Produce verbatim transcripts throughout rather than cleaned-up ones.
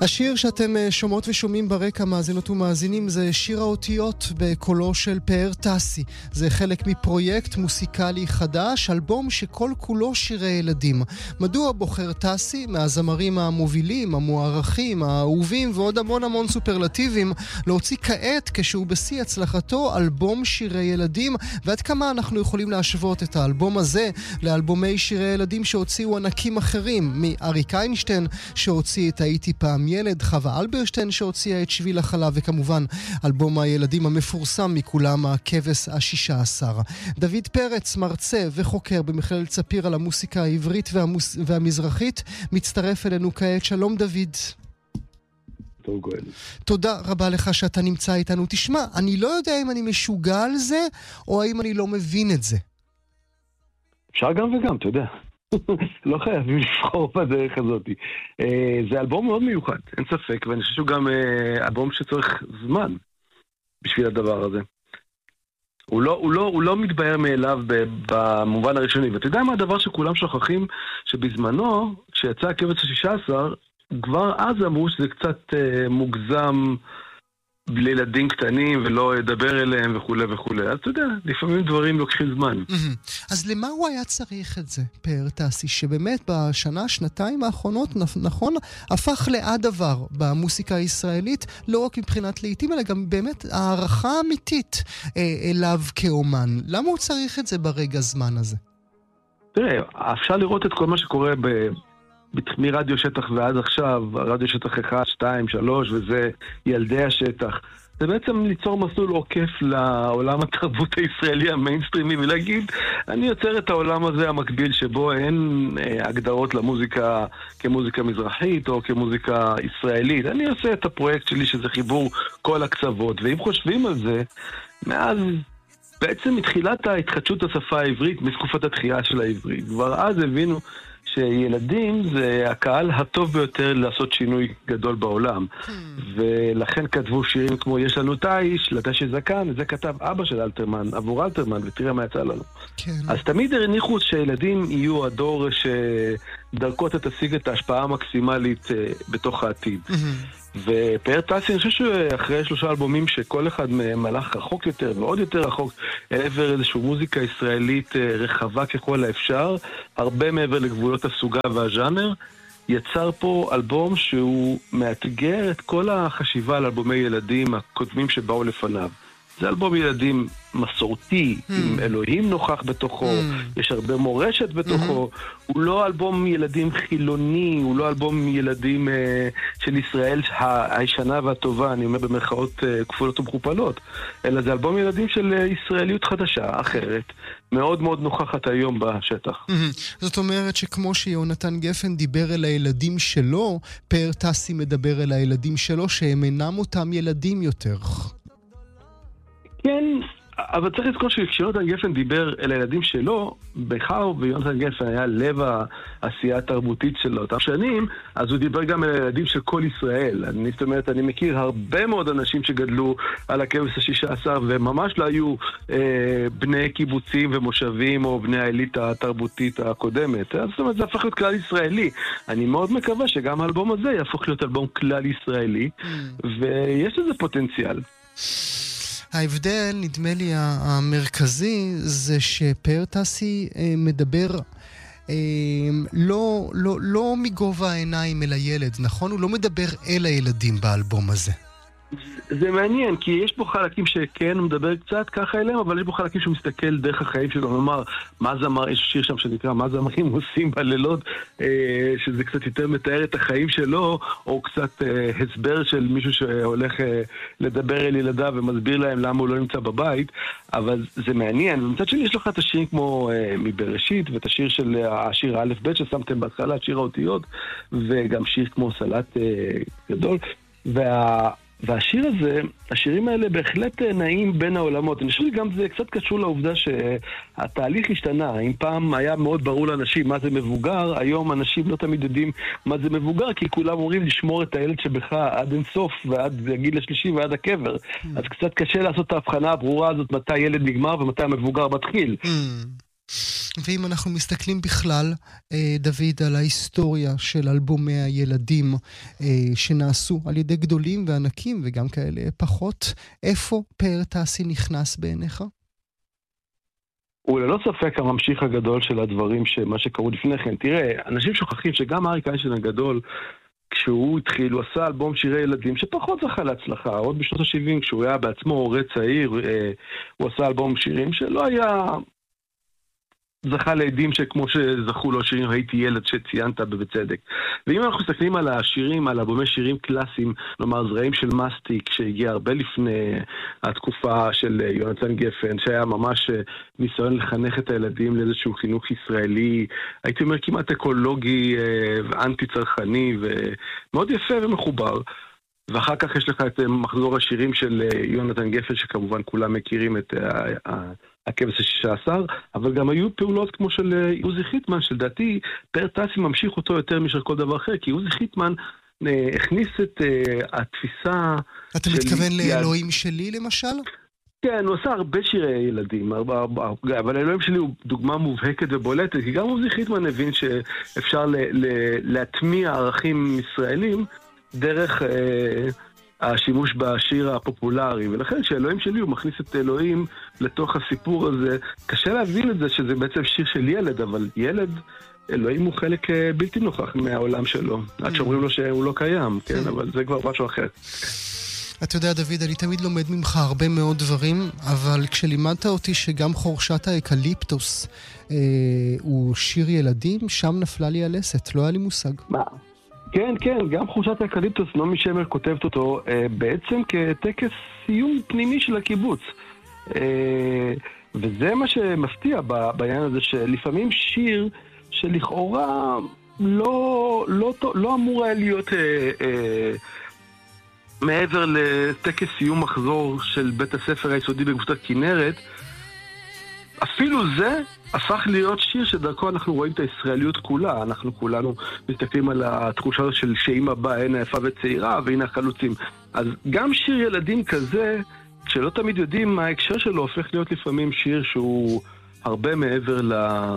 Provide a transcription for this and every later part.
השיר שאתם שומעות ושומעים ברקע, מאזינות ומאזינים, זה שיר האותיות בקולו של פאר טסי. זה חלק מפרויקט מוסיקלי חדש, אלבום שכל כולו שירי ילדים. מדוע בוחר טסי, מהזמרים המובילים, המוערכים, האהובים ועוד המון המון סופרלטיבים, להוציא כעת, כשהוא בשיא הצלחתו, אלבום שירי ילדים, ועד כמה אנחנו יכולים להשוות את האלבום הזה לאלבומי שירי ילדים שהוציאו ענקים אחרים, מאריק איינשטיין שהוציא את הייתי פעם ילד, חווה אלברשטיין שהוציאה את שביל החלב, וכמובן אלבום הילדים המפורסם מכולם, הכבש השישה עשר. דוד פרץ, מרצה וחוקר במכללת ספיר על המוסיקה העברית והמוס... והמזרחית, מצטרף אלינו כעת. שלום דוד. תודה רבה לך שאתה נמצא איתנו. תשמע, אני לא יודע אם אני משוגע על זה או האם אני לא מבין את זה. אפשר גם וגם, אתה יודע. לא חייבים לבחור בדרך הזאת. זה אלבום מאוד מיוחד, אין ספק, ואני חושב שהוא גם אלבום שצריך זמן בשביל הדבר הזה. הוא לא, הוא לא, הוא לא מתבהר מאליו במובן הראשוני. ואתה יודע מה הדבר שכולם שוכחים? שבזמנו, כשיצא הכבש השישה עשר, כבר אז אמרו שזה קצת מוגזם לילדים קטנים ולא ידבר אליהם וכו' וכו'. אז אתה יודע, לפעמים דברים לוקחים זמן. אז למה הוא היה צריך את זה, פאר טסי, שבאמת בשנה, שנתיים האחרונות, נכון, הפך לעד דבר במוסיקה הישראלית, לא רק מבחינת לעיתים, אלא גם באמת הערכה אמיתית אליו כאומן. למה הוא צריך את זה ברגע זמן הזה? תראה, אפשר לראות את כל מה שקורה ב... מרדיו שטח ועד עכשיו, רדיו שטח אחד, שתיים, שלוש, וזה ילדי השטח. זה בעצם ליצור מסלול עוקף לעולם התרבות הישראלי המיינסטרימי, ולהגיד, אני יוצר את העולם הזה המקביל שבו אין אה, הגדרות למוזיקה כמוזיקה מזרחית או כמוזיקה ישראלית. אני עושה את הפרויקט שלי שזה חיבור כל הקצוות, ואם חושבים על זה, מאז בעצם מתחילת ההתחדשות השפה העברית, מתקופת התחייה של העברית, כבר אז הבינו שילדים זה הקהל הטוב ביותר לעשות שינוי גדול בעולם. Hmm. ולכן כתבו שירים כמו יש לנו תאיש, לטש זקן, וזה כתב אבא של אלתרמן, עבור אלתרמן, ותראה מה יצא לנו. כן. אז תמיד הניחו שילדים יהיו הדור שדרכו אתה תשיג את ההשפעה המקסימלית בתוך העתיד. Hmm. ופאר טסי, אני חושב שאחרי שלושה אלבומים שכל אחד מהם הלך רחוק יותר ועוד יותר רחוק לעבר איזושהי מוזיקה ישראלית רחבה ככל האפשר, הרבה מעבר לגבולות הסוגה והז'אנר, יצר פה אלבום שהוא מאתגר את כל החשיבה על אלבומי ילדים הקודמים שבאו לפניו. זה אלבום ילדים מסורתי, mm. עם אלוהים נוכח בתוכו, mm. יש הרבה מורשת בתוכו, mm-hmm. הוא לא אלבום ילדים חילוני, הוא לא אלבום ילדים uh, של ישראל הישנה והטובה, אני אומר במרכאות uh, כפולות ומכופלות, אלא זה אלבום ילדים של uh, ישראליות חדשה, אחרת, מאוד מאוד נוכחת היום בשטח. Mm-hmm. זאת אומרת שכמו שיונתן גפן דיבר אל הילדים שלו, פאר טסי מדבר אל הילדים שלו, שהם אינם אותם ילדים יותר. כן, אבל צריך לזכור שכשיונתן גפן דיבר אל הילדים שלו, בחר ויונתן גפן היה לב העשייה התרבותית של אותם שנים, אז הוא דיבר גם אל הילדים של כל ישראל. אני, זאת אומרת, אני מכיר הרבה מאוד אנשים שגדלו על הכבש השישה עשר, וממש לא היו אה, בני קיבוצים ומושבים או בני האליטה התרבותית הקודמת. אז זאת אומרת, זה הפך להיות כלל ישראלי. אני מאוד מקווה שגם האלבום הזה יהפוך להיות אלבום כלל ישראלי, ויש לזה פוטנציאל. ההבדל, נדמה לי, המרכזי, זה שפאר טסי מדבר לא, לא, לא מגובה העיניים אל הילד, נכון? הוא לא מדבר אל הילדים באלבום הזה. זה מעניין, כי יש פה חלקים שכן הוא מדבר קצת ככה אליהם, אבל יש פה חלקים שהוא מסתכל דרך החיים שלו, נאמר, מה זמר, יש שיר שם שנקרא, מה זמרים עושים בלילות, אה, שזה קצת יותר מתאר את החיים שלו, או קצת אה, הסבר של מישהו שהולך אה, לדבר אל ילדיו ומסביר להם למה הוא לא נמצא בבית, אבל זה מעניין. ומצד שני יש לך את השירים כמו אה, מבראשית, ואת השיר של השיר א' ב' ששמתם בהתחלה, שיר האותיות, וגם שיר כמו סלט אה, גדול, וה... והשיר הזה, השירים האלה בהחלט נעים בין העולמות. אני חושב שגם זה קצת קשור לעובדה שהתהליך השתנה. אם פעם היה מאוד ברור לאנשים מה זה מבוגר, היום אנשים לא תמיד יודעים מה זה מבוגר, כי כולם אומרים לשמור את הילד שבך עד אינסוף, ועד הגיל השלישי ועד הקבר. Mm. אז קצת קשה לעשות את ההבחנה הברורה הזאת, מתי ילד נגמר ומתי המבוגר מתחיל. Mm. ואם אנחנו מסתכלים בכלל, דוד, על ההיסטוריה של אלבומי הילדים שנעשו על ידי גדולים וענקים וגם כאלה פחות, איפה פאר טאסי נכנס בעיניך? הוא ללא ספק הממשיך הגדול של הדברים שמה שקראו לפני כן. תראה, אנשים שוכחים שגם אריק איינשטיין הגדול, כשהוא התחיל, הוא עשה אלבום שירי ילדים שפחות זכה להצלחה. עוד בשנות ה-שבעים, כשהוא היה בעצמו הורה צעיר, הוא עשה אלבום שירים שלא היה זכה לעדים שכמו שזכו לו שירים הייתי ילד שציינת בצדק. ואם אנחנו מסתכלים על השירים, על אלבומי שירים קלאסיים, נאמר זרעים של מסטיק, שהגיע הרבה לפני התקופה של יונתן גפן, שהיה ממש ניסיון לחנך את הילדים לאיזשהו חינוך ישראלי, הייתי אומר כמעט אקולוגי ואנטי צרכני, ומאוד יפה ומחובר. ואחר כך יש לך את מחזור השירים של יונתן גפן, שכמובן כולם מכירים את הכבש השישה עשר, אבל גם היו פעולות כמו של עוזי חיטמן, שלדעתי פאר טאסי ממשיך אותו יותר משל כל דבר אחר, כי עוזי חיטמן הכניס את התפיסה... אתה מתכוון לאלוהים שלי למשל? כן, הוא עשה הרבה שירי ילדים, אבל אלוהים שלי הוא דוגמה מובהקת ובולטת, כי גם עוזי חיטמן הבין שאפשר להטמיע ערכים ישראלים דרך אה, השימוש בשיר הפופולרי, ולכן שאלוהים שלי הוא מכניס את אלוהים לתוך הסיפור הזה. קשה להבין את זה שזה בעצם שיר של ילד, אבל ילד, אלוהים הוא חלק אה, בלתי נוכח מהעולם שלו, עד שאומרים לו שהוא לא קיים, כן, אבל זה כבר משהו אחר. אתה יודע, דוד, אני תמיד לומד ממך הרבה מאוד דברים, אבל כשלימדת אותי שגם חורשת האקליפטוס אה, הוא שיר ילדים, שם נפלה לי הלסת, לא היה לי מושג. מה? כן, כן, גם חורשת האקליפטוס, נעמי שמר כותבת אותו אה, בעצם כטקס סיום פנימי של הקיבוץ. אה, וזה מה שמפתיע ב, בעניין הזה, שלפעמים שיר שלכאורה לא, לא, לא, לא אמור היה להיות אה, אה, מעבר לטקס סיום מחזור של בית הספר היסודי בקבוצת כנרת, אפילו זה הפך להיות שיר שדרכו אנחנו רואים את הישראליות כולה. אנחנו כולנו מסתכלים על התחושה של שאמא באה, הנה יפה וצעירה, והנה החלוצים. אז גם שיר ילדים כזה, כשלא תמיד יודעים מה ההקשר שלו, הופך להיות לפעמים שיר שהוא הרבה מעבר ל...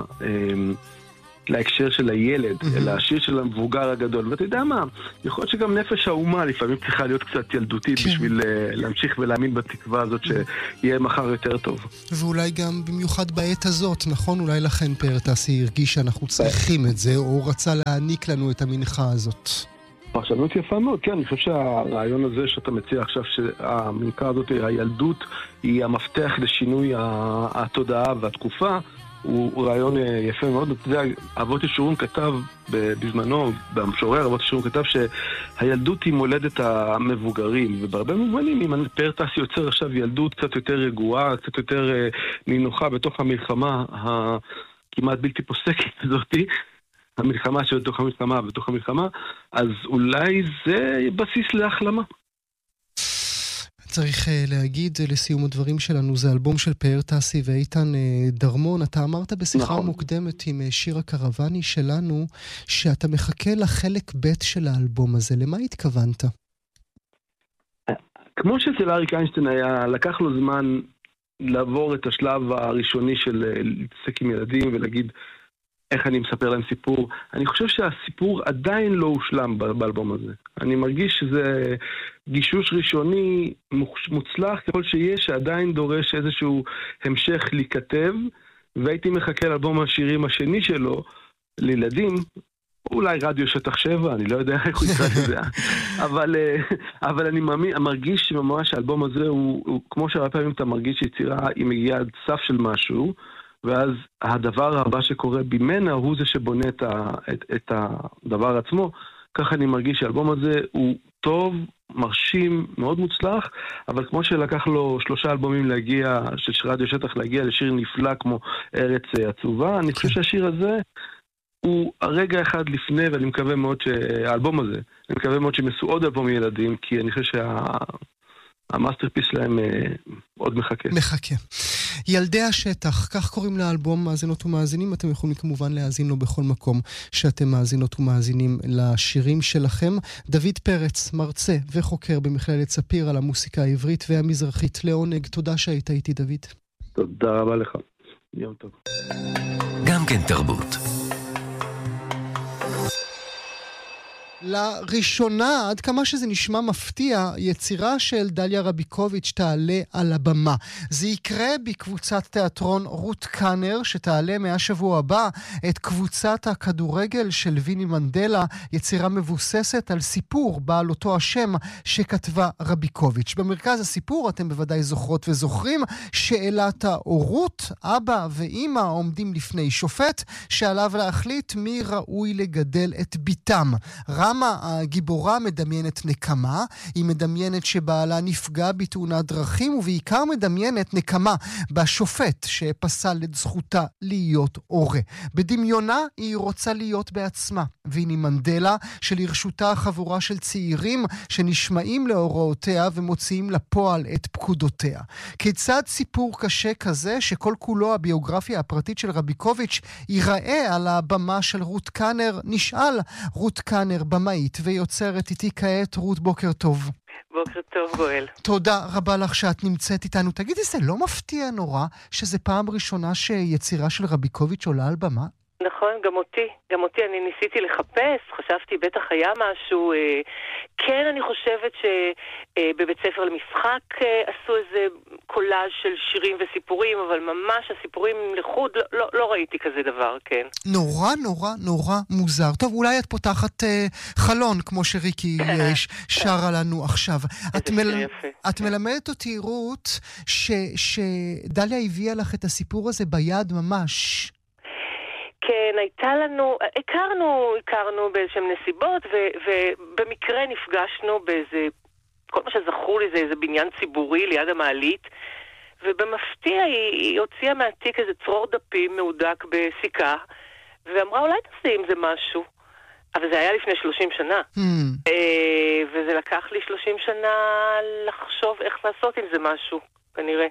להקשר של הילד, mm-hmm. אלא השיר של המבוגר הגדול. ואתה יודע מה, יכול להיות שגם נפש האומה לפעמים צריכה להיות קצת ילדותית, כן. בשביל uh, להמשיך ולהאמין בתקווה הזאת שיהיה מחר יותר טוב. ואולי גם במיוחד בעת הזאת, נכון? אולי לכן פאר טאסי הרגיש שאנחנו צריכים את זה, או רצה להעניק לנו את המנחה הזאת. פרשנות יפה מאוד, כן, אני חושב שהרעיון הזה שאתה מציע עכשיו, שהמנחה הזאת, הילדות, היא המפתח לשינוי התודעה והתקופה, הוא רעיון יפה מאוד. אתה יודע, אבות ישורון כתב בזמנו, במשורר אבות ישורון כתב שהילדות היא מולדת המבוגרים, ובהרבה מובנים, אם פאר טאסי יוצר עכשיו ילדות קצת יותר רגועה, קצת יותר נינוחה בתוך המלחמה הכמעט בלתי פוסקת הזאת, המלחמה שבתוך המלחמה ובתוך המלחמה, אז אולי זה בסיס להחלמה. צריך להגיד לסיום הדברים שלנו, זה אלבום של פאר טאסי ואיתן דרמון. אתה אמרת בשיחה נכון. מוקדמת עם שיר הקרבני שלנו, שאתה מחכה לחלק ב' של האלבום הזה. למה התכוונת? כמו שאצל אריק איינשטיין היה, לקח לו זמן לעבור את השלב הראשוני של להתעסק עם ילדים ולהגיד איך אני מספר להם סיפור. אני חושב שהסיפור עדיין לא הושלם באלבום הזה. אני מרגיש שזה גישוש ראשוני מוצלח ככל שיש, שעדיין דורש איזשהו המשך להיכתב, והייתי מחכה לאלבום השירים השני שלו, לילדים, אולי רדיו שטח שבע, אני לא יודע איך הוא יקרא את זה. אבל, אבל אני מאמין, מרגיש שממש האלבום הזה הוא, הוא כמו שהרבה פעמים אתה מרגיש שיצירה היא מגיעה עד סף של משהו, ואז הדבר הבא שקורה במנה הוא זה שבונה את, ה, את, את הדבר עצמו. ככה אני מרגיש שהאלבום הזה הוא טוב, מרשים, מאוד מוצלח, אבל כמו שלקח לו שלושה אלבומים להגיע, של רדיו שטח להגיע לשיר נפלא כמו ארץ עצובה, אני חושב שהשיר הזה הוא הרגע אחד לפני, ואני מקווה מאוד שהאלבום הזה, אני מקווה מאוד שהם יעשו עוד אלבום ילדים, כי אני חושב שה... המאסטרפיס שלהם אה, עוד מחכה. מחכה. ילדי השטח, כך קוראים לאלבום מאזינות ומאזינים. אתם יכולים כמובן להאזין לו בכל מקום שאתם מאזינות ומאזינים לשירים שלכם. דוד פרץ, מרצה וחוקר במכללת ספיר על המוסיקה העברית והמזרחית. לעונג, תודה שהיית איתי דוד. תודה רבה לך. יום טוב. גם כן תרבות. לראשונה, עד כמה שזה נשמע מפתיע, יצירה של דליה רביקוביץ' תעלה על הבמה. זה יקרה בקבוצת תיאטרון רות קאנר, שתעלה מהשבוע הבא את קבוצת הכדורגל של ויני מנדלה, יצירה מבוססת על סיפור בעל אותו השם שכתבה רביקוביץ'. במרכז הסיפור, אתם בוודאי זוכרות וזוכרים, שאלת ההורות, אבא ואמא עומדים לפני שופט, שעליו להחליט מי ראוי לגדל את ביתם. רמה הגיבורה מדמיינת נקמה, היא מדמיינת שבעלה נפגע בתאונת דרכים, ובעיקר מדמיינת נקמה בשופט שפסל את זכותה להיות הורה. בדמיונה היא רוצה להיות בעצמה. ויני מנדלה, שלרשותה חבורה של צעירים שנשמעים להוראותיה ומוציאים לפועל את פקודותיה. כיצד סיפור קשה כזה, שכל כולו הביוגרפיה הפרטית של רביקוביץ', ייראה על הבמה של רות קאנר? נשאל רות קאנר, במאית ויוצרת. איתי כעת רות, בוקר טוב. בוקר טוב גואל. תודה רבה לך שאת נמצאת איתנו. תגידי, זה לא מפתיע נורא שזה פעם ראשונה שיצירה של רביקוביץ' עולה על במה? נכון, גם אותי. גם אותי, אני ניסיתי לחפש, חשבתי בטח היה משהו. אה, כן, אני חושבת שבבית אה, ספר למשחק אה, עשו איזה קולאז' של שירים וסיפורים, אבל ממש הסיפורים לחוד, לא, לא, לא ראיתי כזה דבר, כן. נורא, נורא, נורא מוזר. טוב, אולי את פותחת אה, חלון, כמו שריקי אה, שרה לנו עכשיו. את, מל... את מלמדת אותי, רות, ש... שדליה הביאה לך את הסיפור הזה ביד ממש. כן, הייתה לנו, הכרנו, הכרנו באיזשהם נסיבות, ו- ובמקרה נפגשנו באיזה, כל מה שזכור לי זה איזה בניין ציבורי ליד המעלית, ובמפתיע היא, היא הוציאה מהתיק איזה צרור דפים מהודק בסיכה, ואמרה אולי תעשי עם זה משהו. אבל זה היה לפני שלושים שנה. Hmm. וזה לקח לי שלושים שנה לחשוב איך לעשות עם זה משהו, כנראה.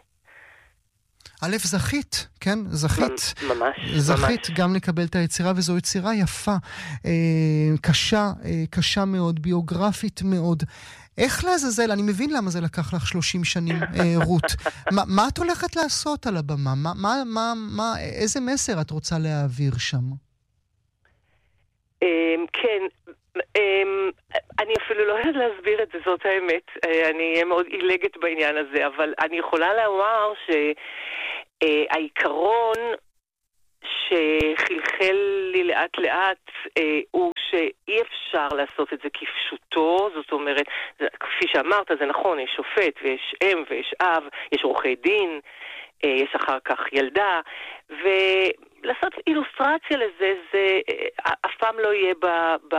א', זכית, כן? זכית. ממש, זכית ממש. גם לקבל את היצירה, וזו יצירה יפה, אה, קשה, אה, קשה מאוד, ביוגרפית מאוד. איך לעזאזל? אני מבין למה זה לקח לך שלושים שנים, אה, רות. מה, מה את הולכת לעשות על הבמה? מה, מה, מה, מה, איזה מסר את רוצה להעביר שם? כן, אני אפילו לא יודעת להסביר את זה, זאת האמת. אני אהיה מאוד עילגת בעניין הזה, אבל אני יכולה לומר שהעיקרון שחלחל לי לאט לאט הוא שאי אפשר לעשות את זה כפשוטו. זאת אומרת, כפי שאמרת, זה נכון, יש שופט ויש אם ויש אב, יש עורכי דין, יש אחר כך ילדה, ולעשות אילוסטרציה לזה, זה אף פעם לא יהיה ב, ב,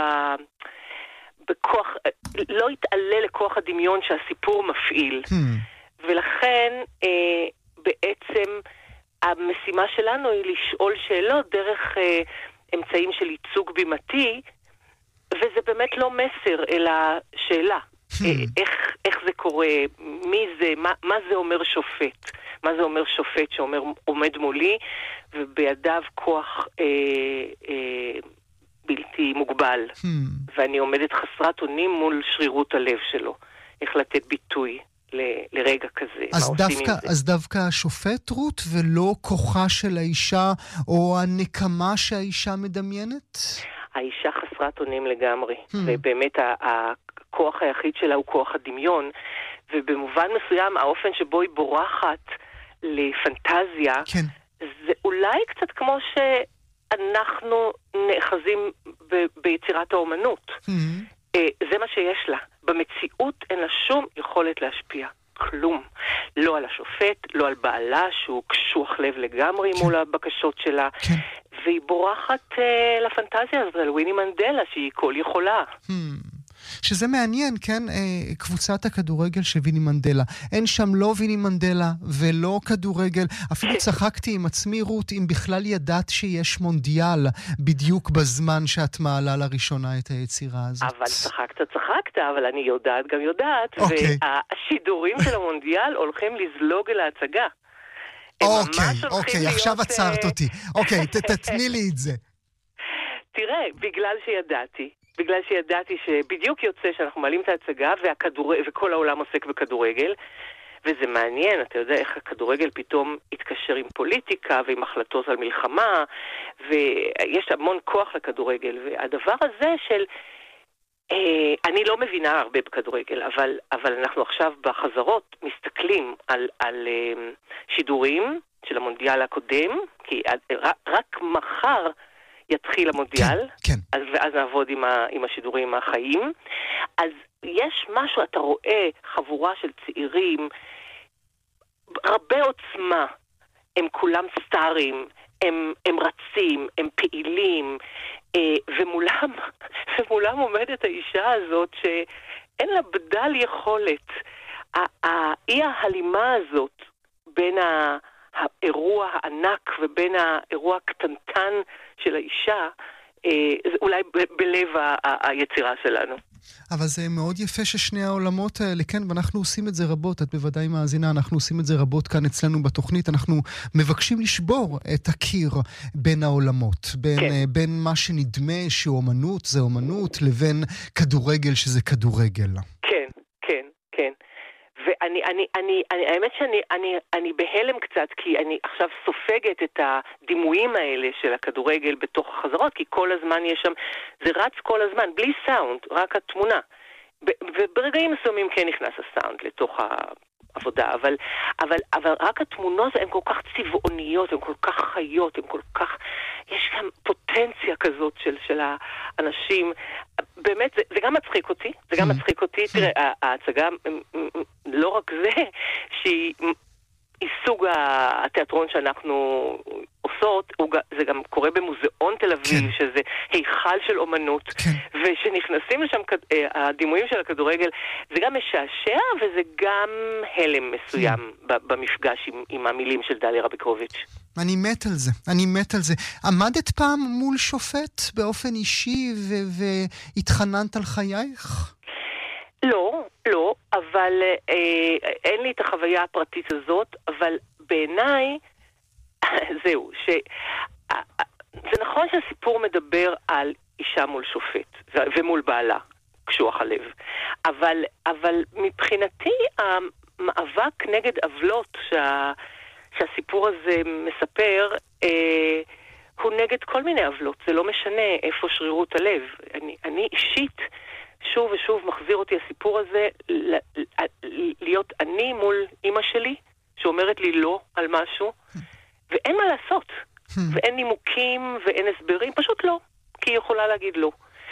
בכוח, לא יתעלה לכוח הדמיון שהסיפור מפעיל. Hmm. ולכן אה, בעצם המשימה שלנו היא לשאול שאלות דרך אה, אמצעים של ייצוג בימתי, וזה באמת לא מסר, אלא שאלה. Hmm. אה, איך, איך זה קורה, מי זה, מה, מה זה אומר שופט? מה זה אומר שופט שאומר עומד מולי, ובידיו כוח אה, אה, בלתי מוגבל. Hmm. ואני עומדת חסרת אונים מול שרירות הלב שלו. איך לתת ביטוי ל, לרגע כזה. אז דווקא, אז דווקא השופט, רות, ולא כוחה של האישה, או הנקמה שהאישה מדמיינת? האישה חסרת אונים לגמרי. Hmm. ובאמת הכוח היחיד שלה הוא כוח הדמיון. ובמובן מסוים האופן שבו היא בורחת לפנטזיה, כן. זה אולי קצת כמו שאנחנו נאחזים ב- ביצירת האומנות. Mm-hmm. זה מה שיש לה. במציאות אין לה שום יכולת להשפיע. כלום. לא על השופט, לא על בעלה, שהוא קשוח לב לגמרי כן. מול הבקשות שלה. כן. והיא בורחת uh, לפנטזיה הזאת, על ויני מנדלה, שהיא כל יכולה. Hmm. שזה מעניין, כן, קבוצת הכדורגל של ויני מנדלה. אין שם לא ויני מנדלה ולא כדורגל. אפילו צחקתי עם עצמי, רות, אם בכלל ידעת שיש מונדיאל בדיוק בזמן שאת מעלה לראשונה את היצירה הזאת. אבל צחקת, צחקת, אבל אני יודעת גם יודעת. אוקיי. והשידורים של המונדיאל הולכים לזלוג אל ההצגה. אוקיי, אוקיי, עכשיו עצרת אותי. אוקיי, תתני לי את זה. תראה, בגלל שידעתי, בגלל שידעתי שבדיוק יוצא שאנחנו מעלים את ההצגה והכדור... וכל העולם עוסק בכדורגל, וזה מעניין, אתה יודע איך הכדורגל פתאום התקשר עם פוליטיקה ועם החלטות על מלחמה, ויש המון כוח לכדורגל, והדבר הזה של... אני לא מבינה הרבה בכדורגל, אבל, אבל אנחנו עכשיו בחזרות מסתכלים על, על שידורים של המונדיאל הקודם, כי רק מחר יתחיל המונדיאל, כן, כן. אז, ואז נעבוד עם, ה, עם השידורים החיים. אז יש משהו, אתה רואה חבורה של צעירים, הרבה עוצמה, הם כולם סטארים, הם, הם רצים, הם פעילים, ומולם, ומולם עומדת האישה הזאת שאין לה בדל יכולת. האי ההלימה הזאת בין האירוע הענק ובין האירוע הקטנטן של האישה, זה אולי בלב היצירה שלנו. אבל זה מאוד יפה ששני העולמות האלה, כן, ואנחנו עושים את זה רבות, את בוודאי מאזינה, אנחנו עושים את זה רבות כאן אצלנו בתוכנית, אנחנו מבקשים לשבור את הקיר בין העולמות, בין, כן. בין מה שנדמה שאומנות זה אומנות, לבין כדורגל שזה כדורגל. כן, כן, כן. ואני, אני, אני, אני, האמת שאני, אני, אני בהלם קצת, כי אני עכשיו סופגת את הדימויים האלה של הכדורגל בתוך החזרות, כי כל הזמן יש שם, זה רץ כל הזמן, בלי סאונד, רק התמונה. וברגעים מסוימים כן נכנס הסאונד לתוך העבודה, אבל, אבל, אבל רק התמונות הן כל כך צבעוניות, הן כל כך חיות, הן כל כך, יש גם פוטנציה כזאת של, של האנשים. באמת, זה, זה גם מצחיק אותי, זה גם מצחיק אותי, תראה, ההצגה, לא רק זה, שהיא סוג התיאטרון שאנחנו עושות, זה גם קורה במוזיאון תל אביב, שזה היכל של אומנות, ושנכנסים לשם הדימויים של הכדורגל, זה גם משעשע, וזה גם הלם מסוים במפגש עם, עם המילים של דליה רביקוביץ'. אני מת על זה, אני מת על זה. עמדת פעם מול שופט באופן אישי והתחננת על חייך? לא, לא, אבל אה, אין לי את החוויה הפרטית הזאת, אבל בעיניי, זהו, ש... זה נכון שהסיפור מדבר על אישה מול שופט, ומול בעלה, קשוח הלב, אבל, אבל מבחינתי המאבק נגד עוולות שה... שהסיפור הזה מספר, אה, הוא נגד כל מיני עוולות, זה לא משנה איפה שרירות הלב. אני, אני אישית, שוב ושוב מחזיר אותי הסיפור הזה, להיות אני מול אמא שלי, שאומרת לי לא על משהו, ואין מה לעשות, ואין נימוקים ואין הסברים, פשוט לא, כי היא יכולה להגיד לא.